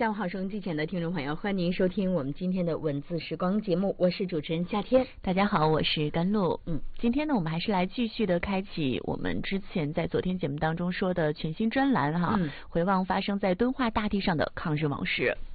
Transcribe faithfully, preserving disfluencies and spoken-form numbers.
下午好，收音机前的听众朋友，欢迎您收听我们今天的文字时光节目，我是主持人夏天。 大家好，我是甘露。 嗯， 今天呢，我们还是来继续的开启我们之前在昨天节目当中说的全新专栏哈， 嗯， 回望发生在敦化大地上的抗日往事。